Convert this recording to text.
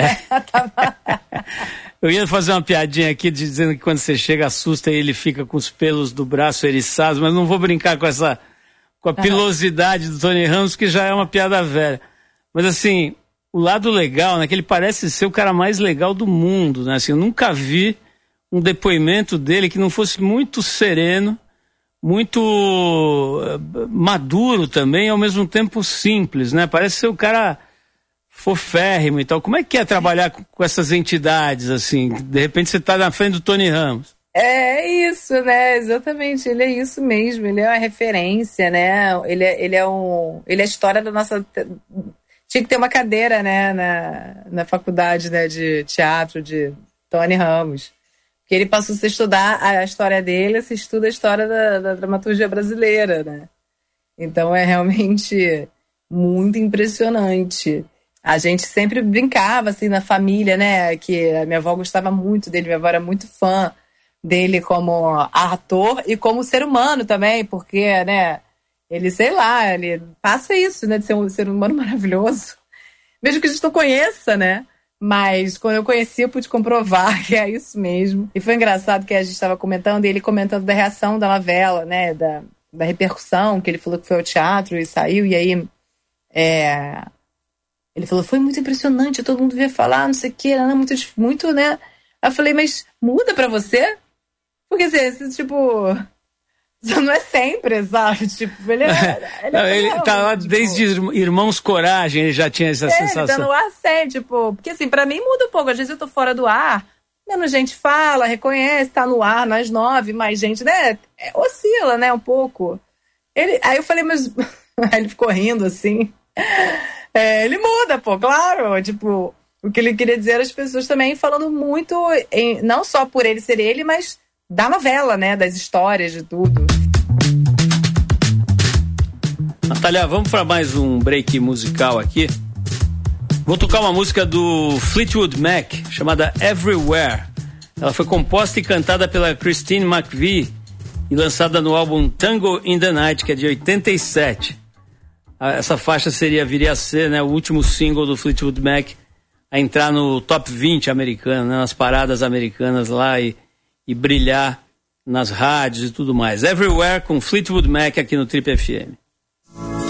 Eu ia fazer uma piadinha aqui dizendo que quando você chega assusta e ele fica com os pelos do braço eriçados, mas não vou brincar com a pilosidade do Tony Ramos, que já é uma piada velha. Mas assim, o lado legal, né, que ele parece ser o cara mais legal do mundo, né? Assim, eu nunca vi um depoimento dele que não fosse muito sereno, muito maduro também, ao mesmo tempo simples, né? Parece ser o cara foférrimo e tal. Como é que é trabalhar com essas entidades, assim? De repente você está na frente do Tony Ramos. É isso, né? Exatamente. Ele é isso mesmo. Ele é uma referência, né? Ele é a história da nossa... Tinha que ter uma cadeira, né? Na faculdade, né? De teatro de Tony Ramos. Porque ele passou a se estudar a história dele, se estuda a história da dramaturgia brasileira, né? Então é realmente muito impressionante. A gente sempre brincava, assim, na família, né? Que a minha avó gostava muito dele, minha avó era muito fã dele como ator e como ser humano também, porque, né? Ele, sei lá, ele passa isso, né? De ser um ser humano maravilhoso. Mesmo que a gente não conheça, né? Mas quando eu conheci, eu pude comprovar que é isso mesmo. E foi engraçado que a gente estava comentando, e ele comentando da reação da novela, né? Da repercussão, que ele falou que foi ao teatro e saiu, e aí... Ele falou, foi muito impressionante, todo mundo veio falar, não sei o que, muito, né? Aí eu falei, mas muda pra você? Porque assim, tipo, não é sempre, sabe? Tipo, ele tá lá desde Irmãos Coragem, ele já tinha essa sensação. Ele tá no ar sempre, tipo, porque assim, pra mim muda um pouco, às vezes eu tô fora do ar, menos gente fala, reconhece, tá no ar, nas 9, mais gente, né? Oscila, né, um pouco. Aí eu falei, mas... Aí ele ficou rindo, assim... ele muda, pô, claro. Tipo, o que ele queria dizer, as pessoas também falando muito, não só por ele ser ele, mas da novela, né? Das histórias, de tudo. Natália, vamos para mais um break musical aqui. Vou tocar uma música do Fleetwood Mac, chamada Everywhere. Ela foi composta e cantada pela Christine McVie e lançada no álbum Tango in the Night, que é de 87. Essa faixa viria a ser, né, o último single do Fleetwood Mac a entrar no top 20 americano, né, nas paradas americanas lá e brilhar nas rádios e tudo mais. Everywhere com Fleetwood Mac aqui no Trip FM.